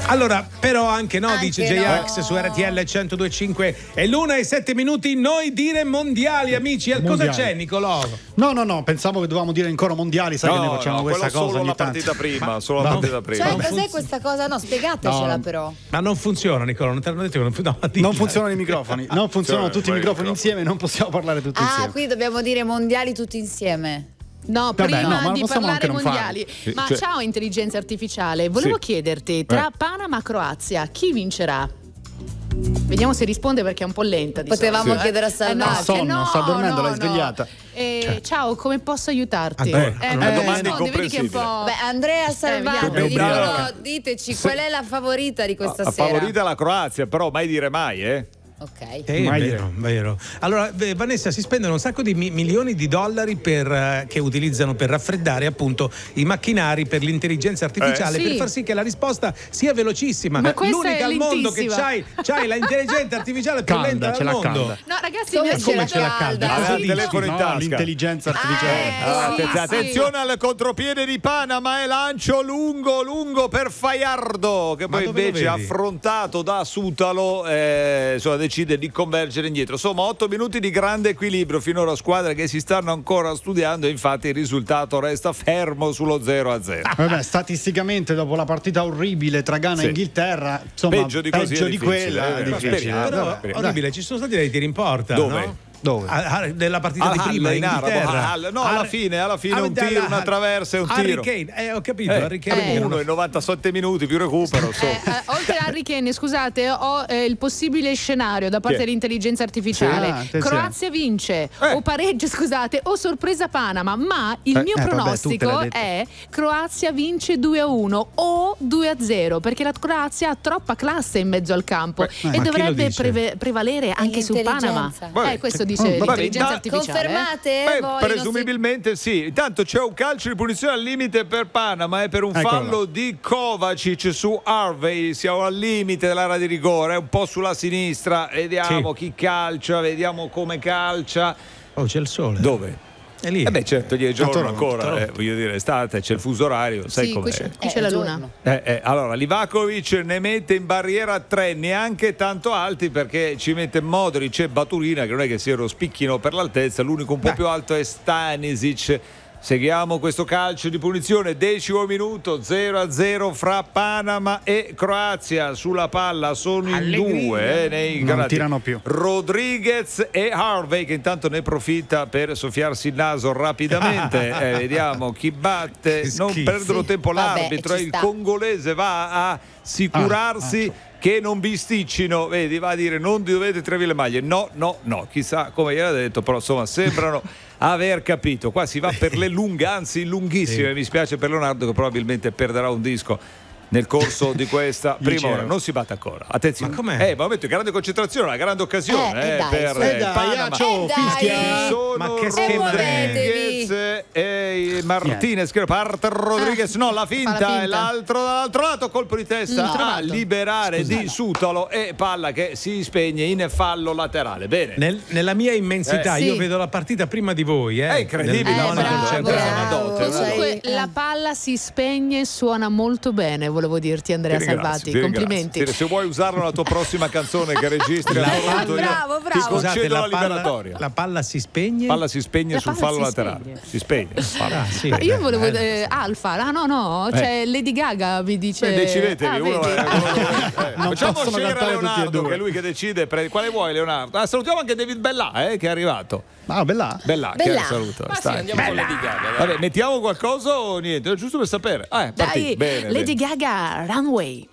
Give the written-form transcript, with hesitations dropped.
Allora, però anche no, Anche dice J-Ax su RTL 102.5 e l'1:07 noi dire mondiali, amici. Cosa c'è, Nicolò? No, pensavo che dovevamo dire ancora mondiali, sai che noi facciamo questa cosa solo ogni la tanto. partita prima, solo la partita prima. Cioè, cos'è questa cosa? No, spiegatecela però. Ma non funziona, Nicolò, non te l'hanno detto che non funziona. Non funzionano i microfoni, non funzionano tutti i microfoni insieme, non possiamo parlare tutti insieme. Qui dobbiamo dire mondiali tutti insieme. No, Vabbè, prima ma di possiamo parlare anche non mondiali. Ma Cioè- ciao intelligenza artificiale, volevo chiederti, tra Panama e Croazia, chi vincerà? Vediamo se risponde perché è un po' lenta. Potevamo chiedere a Salvati. sonno, sta dormendo, l'hai svegliata. Ciao, come posso aiutarti? domande rispondi, vedi che è un po'. Beh, Andrea Salvati, vediamo. Nicolò, diteci qual è la favorita di questa La sera. favorita è la Croazia, però mai dire mai, Ok. Vero. Allora, Vanessa, si spendono un sacco di milioni di dollari che utilizzano per raffreddare appunto i macchinari per l'intelligenza artificiale per far sì che la risposta sia velocissima. Ma questa l'unica è al mondo che lentissima. c'hai l'intelligenza artificiale più lenta del mondo. No, ragazzi, Come ce l'ha calda? Aveva il telefono in tasca. L'intelligenza artificiale. Attenzione al contropiede di Panama e lancio lungo per Faiardo, che poi dove lo invece vedi? affrontato da Sutalo decide di convergere indietro. Insomma, 8 minuti di grande equilibrio, finora squadre che si stanno ancora studiando, infatti il risultato resta fermo sullo 0-0. Vabbè, statisticamente dopo la partita orribile tra Ghana e Inghilterra, insomma, Peggio di così è di difficile, quella è difficile. speriamo. Però orribile, ci sono stati dei tiri in porta. Dove? No? Dove? Nella partita di prima in Inghilterra. Alla fine un tiro, una traversa e un Harry tiro. Kane, ho capito, Harry Kane. Uno in 97 minuti più recupero. oltre a Harry Kane, scusate, ho il possibile scenario da parte Chi è? dell'intelligenza artificiale. attenzione. Croazia vince o pareggia, scusate, o sorpresa Panama, ma il mio vabbè, tu te pronostico l'hai detto. è Croazia vince 2-1 o 2-0, perché la Croazia ha troppa classe in mezzo al campo e ma chi dovrebbe lo dice? prevalere anche su Panama. L'intelligenza. Questo dice l'intelligenza artificiale. Confermate? voi, Presumibilmente sì. Intanto c'è un calcio di punizione al limite per Panama per un fallo di Kovacic su Harvey. Siamo al limite dell'area di rigore, un po' sulla sinistra. Vediamo chi calcia, vediamo come calcia. Oh, c'è il sole. Dove? È lì. Certo, gli è giorno Toronto, ancora, voglio dire, estate, c'è il fuso orario, sai Sì, com'è. qui c'è la luna. Allora, Livakovic ne mette in barriera 3, neanche tanto alti, perché ci mette Modric e Baturina, che non è che si spicchino per l'altezza, l'unico un po' più alto è Stanisic. Seguiamo questo calcio di punizione, 10° minuto, 0-0 fra Panama e Croazia. Sulla palla sono in due nei non granati. tirano più. Rodriguez e Harvey, che intanto ne approfitta per soffiarsi il naso rapidamente. Vediamo chi batte, non perdono tempo l'arbitro, ci il sta. congolese va a sicurarsi che non bisticcino, vedi, va a dire non dovete tirare le maglie. No, chissà come gliel'ha detto, però insomma sembrano aver capito. Qua si va per le lunghe, anzi lunghissime. Mi spiace per Leonardo, che probabilmente perderà un disco nel corso di questa prima ora. Non si batte ancora, attenzione. Ma com'è? Momento di grande concentrazione, una grande occasione dai, per Panama. dai. Sono Ma che schema Rodriguez e Martinez che parte Rodriguez, no, la finta, Fa la finta. e l'altro dall'altro lato, colpo di testa a trovato. liberare di Sutalo e palla che si spegne in fallo laterale. Bene. Nella mia immensità, Sì. io vedo la partita prima di voi. È incredibile, Nel bravo, 90%. bravo. Comunque la palla si spegne e suona molto bene, volevo dirti, Andrea Ti Salvati. ringrazio. Complimenti. Se vuoi usarlo nella tua prossima canzone che registri a Toronto, io Bravo, ti bravo. concedo la liberatoria. La palla si spegne. Palla si spegne La sul palla fallo si laterale. spegne. Si spegne. Palla. Sì, Io volevo bello. Alfa, no, c'è Lady Gaga, mi dice. Decidetevi, uno vedi? facciamo possono scegliere cantare tutti e Leonardo, due. che è lui che decide. Quale vuoi, Leonardo? Salutiamo anche David Bellà, che è arrivato. Bella. Bellà, Bellà. che saluto. Ma sì, andiamo con Lady Gaga. Dai. Vabbè, mettiamo qualcosa o niente? Giusto per sapere. Dai, Bene, Lady bene. Gaga, Runway.